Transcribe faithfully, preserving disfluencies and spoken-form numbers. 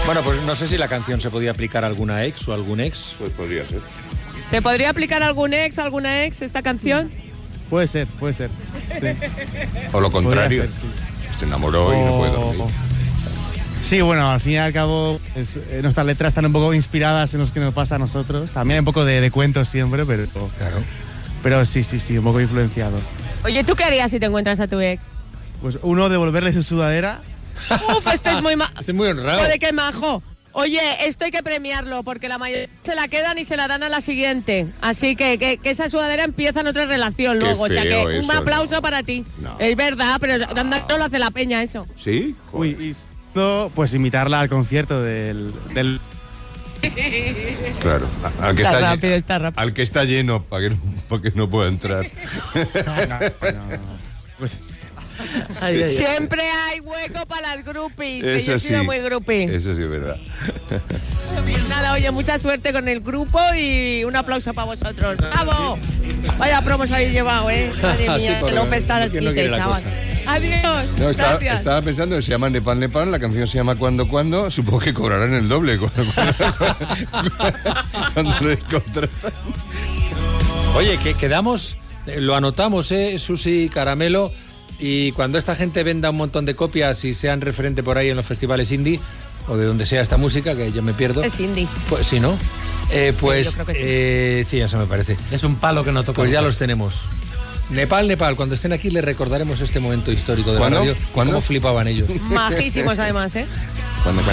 Bueno, pues no sé si la canción se podía aplicar a alguna ex o algún ex. Pues podría ser. ¿Se podría aplicar a algún ex, alguna ex, esta canción? Puede ser, puede ser. Sí. O lo contrario. Ser, sí. Se enamoró o... y no puede dormir. Sí, bueno, al fin y al cabo es, eh, nuestras letras están un poco inspiradas en lo que nos pasa a nosotros. También hay un poco de, de cuentos siempre, pero... Claro. Pero sí, sí, sí, un poco influenciado. Oye, ¿tú qué harías si te encuentras a tu ex? Pues uno, devolverle su sudadera. Uf, esto es muy majo. Es muy honrado. Joder, qué majo. Oye, esto hay que premiarlo, porque la mayoría se la quedan y se la dan a la siguiente. Así que que, que esa sudadera empieza en otra relación Qué luego. O sea que feo un eso, aplauso no. para ti. No. Es verdad, pero anda, no lo hace la peña eso. ¿Sí? Uy, y esto, pues invitarla al concierto del... del... Claro. Al que Está está, rápido, lle- está rápido. Al que está lleno, para que, no, para que no pueda entrar. No, no, pues... Siempre hay hueco para las groupies, que Eso yo he sido sí. muy groupie. Eso sí es verdad. Nada, oye, mucha suerte con el grupo y un aplauso para vosotros. ¡Bravo! Vaya promos habéis llevado, ¿eh? Madre Sí, mía, porque que López está no- que no aquí, quiere la chaval. cosa. Adiós. No, estaba, Gracias. estaba pensando que se llama Nepal Nepal, la canción se llama Cuando Cuando, supongo que cobrarán el doble cuando, cuando, cuando le contratan. Oye, que quedamos, eh, lo anotamos, ¿eh? Susi, Caramelo, y cuando esta gente venda un montón de copias y sean referente por ahí en los festivales indie, o de donde sea esta música, que yo me pierdo. Es indie. Pues sí, ¿no? Eh, pues, yo creo que sí. eh, sí, eso me parece. Es un palo que no toca. Pues ya los tenemos. Nepal, Nepal, cuando estén aquí les recordaremos este momento histórico de ¿Cuándo? la radio. ¿Cuándo? Cómo flipaban ellos. Majísimos además, ¿eh? Cuando